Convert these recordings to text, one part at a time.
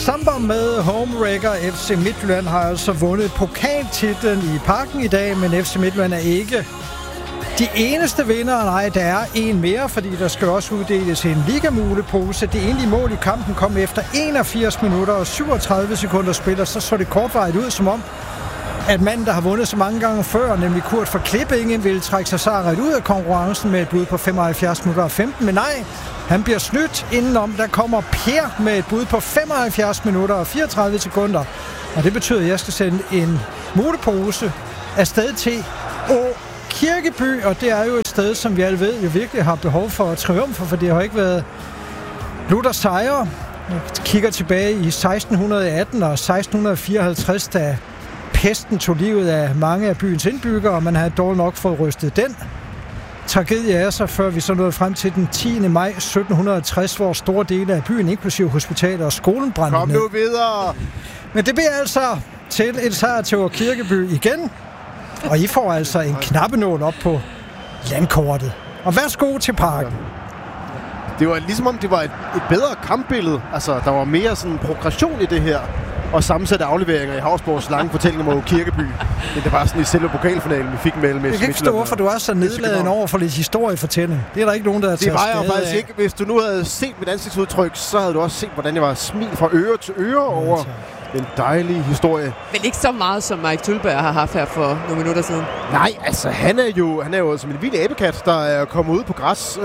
Samba med homewrecker. FC Midtjylland har altså vundet pokaltitlen i Parken i dag, men FC Midtjylland er ikke de eneste vinder. Nej, der er en mere, fordi der skal også uddeles en ligamulepose. Det enlige mål i kampen kom efter 81 minutter og 37 sekunder spil, og så det kortvarigt ud som om, at manden, der har vundet så mange gange før, nemlig Kurt fra Klippinge, ville trække sig sejret ud af konkurrencen med et bud på 75 minutter og 15, men nej, han bliver snydt indenom. Der kommer Per med et bud på 75 minutter og 34 sekunder, og det betyder, at jeg skal sende en mulepose afsted til Kirkeby, og det er jo et sted, som vi alle ved, jo virkelig har behov for triumfer, for det har ikke været lutter sejre. Jeg kigger tilbage i 1618 og 1654, da pesten tog livet af mange af byens indbyggere, og man havde dårligt nok fået rystet den tragedie af sig, før vi så nåede frem til den 10. maj 1760, hvor store dele af byen, inklusive hospitalet og skolen, brændte ned. Kom nu videre! Men det bliver altså til et sejr til Kirkeby igen, og I får altså en knappenål op på landkortet. Og værsgo til Parken. Det var ligesom om, det var et bedre kampbillede. Altså, der var mere sådan progression i det her. Og sammensætte afleveringer i Havsborgs lange fortælling om Kirkeby. Men det var sådan i selve pokalfinalen, vi fik mellem. Jeg kan ikke forstå, hvorfor du er så nedladen over for lidt historiefortælling. Det er der ikke nogen, der har taget skade af. Det var jeg faktisk ikke. Hvis du nu havde set mit ansigtsudtryk, så havde du også set, hvordan jeg var smil fra øre til øre over en dejlig historie. Men ikke så meget, som Mike Thuleberg har haft her for nogle minutter siden. Nej, altså han er jo som en vild æbekat, der er kommet ud på græs.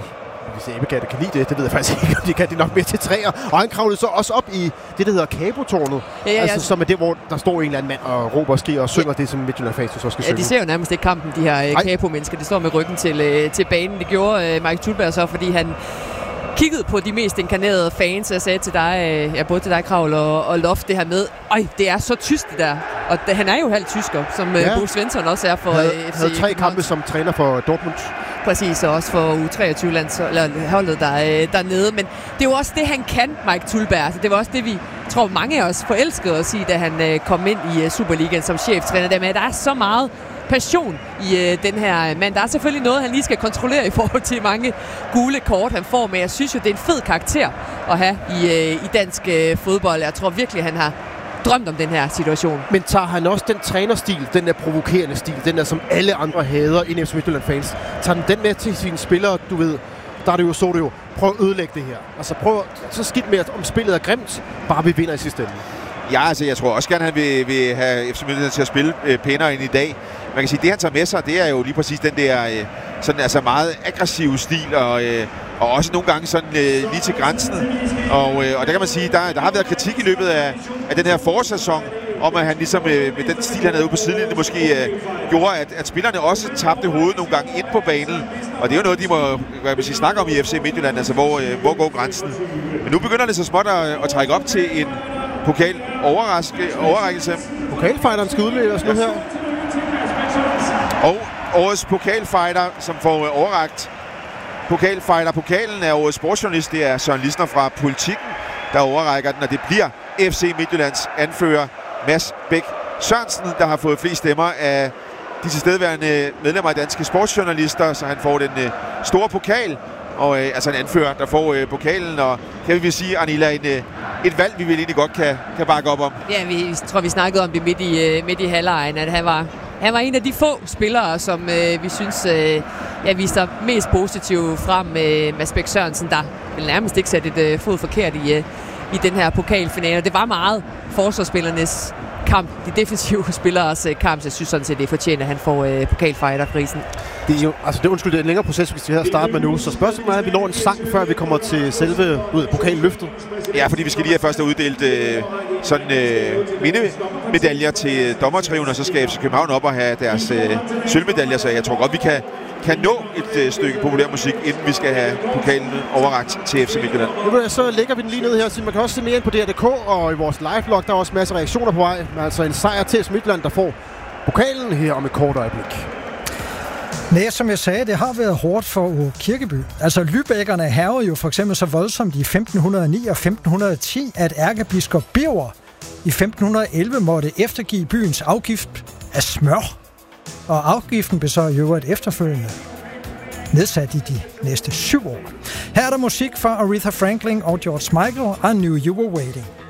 Hvis æbekatte kan lide det ved jeg faktisk ikke, om de kan det nok mere til træer. Og han kravlede så også op i det, der hedder Kabotårnet. Altså, som er det, hvor der står en eller anden mand og råber og skriger og synger det, som Midtjylland-fans så skal synge. De ser jo nærmest ikke kampen, de her Kabo-mennesker. De står med ryggen til banen. Det gjorde Mike Thuleberg så, fordi han kiggede på de mest inkarnerede fans, og jeg sagde til dig, både til dig, Kravl og Loft, det her med, det er så tysk det der. Og han er jo halvt tysker, som Bo Svensson også er for FC. Havde 3 kampe som træner for Dortmund. Præcis, og også for U23-holdet dernede. Men det er jo også det, han kan, Mike Thuleberg. Altså, det var også det, vi tror mange af os forelskede at sige, da han kom ind i Superligaen som cheftræner. Der er så meget passion i den her mand. Der er selvfølgelig noget, han lige skal kontrollere i forhold til mange gule kort, han får, men jeg synes jo, det er en fed karakter at have i dansk fodbold. Jeg tror virkelig, han har drømt om den her situation. Men tager han også den trænerstil, den der provokerende stil, den der, som alle andre hader i FC Midtjylland-fans, tager den med til sine spillere, du ved, der er det jo, prøv at ødelægge det her. Altså prøv så skidt med, om spillet er grimt, bare vi vinder i sidste ende. Ja, altså jeg tror også gerne, han vil have FC Midtjylland til at spille pænere end i dag. Man kan sige, det han tager med sig, det er jo lige præcis den der sådan altså meget aggressive stil, og også nogle gange sådan lige til grænsen. Og der kan man sige, der har været kritik i løbet af den her forårssæson, om at han ligesom med den stil, han havde ude på sidelinjen, måske gjorde, at spillerne også tabte hovedet nogle gange ind på banen. Og det er jo noget, de må snakke om i FC Midtjylland, altså hvor går grænsen. Men nu begynder det så småt at trække op til en pokal overrækkelse. Pokalfighteren skal udleveres nu her. Og årets pokalfighter, som får overrakt pokalfighter-pokalen, er årets sportsjournalist. Det er Søren Lisner fra Politikken, der overrækker den, og det bliver FC Midtjyllands anfører Mads Bæk Sørensen, der har fået flest stemmer af de tilstedeværende medlemmer af danske sportsjournalister, så han får den store pokal, og altså en anfører, der får pokalen, og kan vi sige, Arnilla, et valg, vi vel egentlig godt kan bakke op om. Ja, vi tror, vi snakkede om det midt i halvlejen, at han var en af de få spillere, som vi synes viste sig mest positivt frem med Mads Bæk Sørensen, der vil nærmest ikke sætte et fod forkert i den her pokalfinale. Det var meget forsvarsspillernes kamp, de defensive spilleres kamp, så jeg synes sådan set, det er fortjent, at han får pokalfighter-prisen. Det er jo, altså det er en længere proces, vi skal starte med nu, så spørgsmålet er, at vi når en sang, før vi kommer til selve pokalløftet. Ja, fordi vi skal lige have først uddelt mindemedaljer til dommertriven, og så skal FC København op og have deres sølvmedaljer, så jeg tror godt, vi kan nå et stykke populær musik, inden vi skal have pokalen overrakt til FC Midtjylland. Så lægger vi den lige ned her, så man kan også se mere ind på DR.dk, og i vores live-blog, der er også masser af reaktioner på vej. Men altså en sejr til FC Midtjylland, der får pokalen her om et kort øjeblik. Nej, som jeg sagde, det har været hårdt for Kirkeby. Altså, lybækkerne hærgede jo for eksempel så voldsomt i 1509 og 1510, at ærkebiskop Birger i 1511 måtte eftergive byens afgift af smør. Og afgiften blev så i øvrigt efterfølgende nedsat i de næste 7 år. Her er der musik fra Aretha Franklin og George Michael, I Knew You Were Waiting.